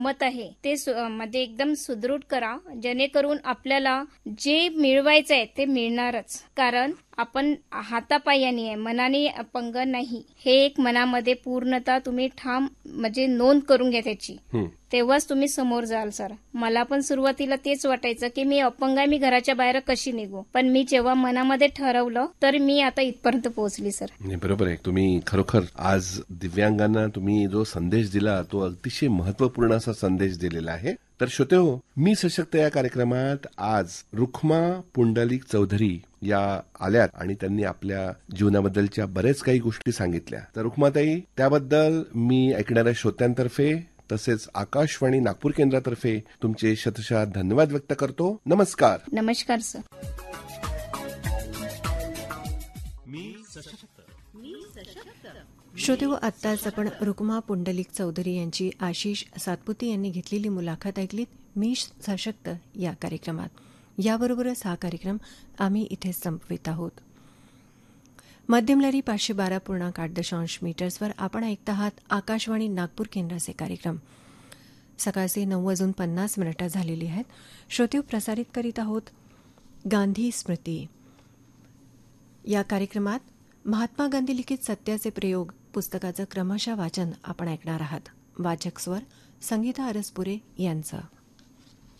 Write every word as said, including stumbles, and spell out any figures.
मत आहे ते सु- म्हणजे एकदम सुदृढ करा, जेणेकरून आपल्याला जे मिळवायचं आहे ते मिळणारच. कारण आपण हातापायाने आहे, मनाने अपंग नाही. हे एक मनामध्ये पूर्णतः तुम्ही ठाम म्हणजे नोंद करून घ्या त्याची. हं. तेव्हाच तुम्ही समोर जाल सर. मला पण सुरुवातीला तेच वाटायचं की मी अपंग आहे, मी घराच्या बाहेर कशी निघू. पण मी जेव्हा मनामध्ये ठरवलं तर मी आता इथपर्यंत पोहोचली सर. नाही, बरोबर आहे. तुम्ही खरोखर आज दिव्यांगांना तुम्ही जो संदेश दिला तो अतिशय महत्वपूर्ण असा संदेश दिलेला आहे. तर श्रोतेहो, मी सशक्त या कार्यक्रमात आज रुखमा पुंडलिक चौधरी या आल्यात आणि त्यांनी आपल्या जीवनाबद्दलच्या बरेच काही गोष्टी सांगितल्या. तर रुखमाताई, त्याबद्दल मी ऐकणाऱ्या श्रोत्यांतर्फे तसेच आकाशवाणी नागपूर केंद्रातर्फे तुमचे शतशः धन्यवाद व्यक्त करतो. नमस्कार. नमस्कार सर. श्रोतेहो, आत्ताच आपण रुक्मा पुंडलिक चौधरी यांची आशिष सातपुते यांनी घेतलेली मुलाखत ऐकलीत मी सशक्त या कार्यक्रमात. याबरोबरच हा कार्यक्रम आम्ही इथे संपवित आहोत. मध्यमलहरी पाचशे बारा पूर्णांक आठ दशांश मीटर्सवर आपण ऐकत आहात आकाशवाणी नागपूर केंद्राचे कार्यक्रम. सकाळचे नऊ वाजून पन्नास मिनिटं झालेली आहेत. श्रोतेहो, प्रसारित करीत आहोत गांधी स्मृती या कार्यक्रमात महात्मा गांधी लिखित सत्याचे प्रयोग पुस्तकाचं क्रमशः वाचन आपण ऐकणार आहात. वाचक स्वर संगीता अरसपुरे यांचं.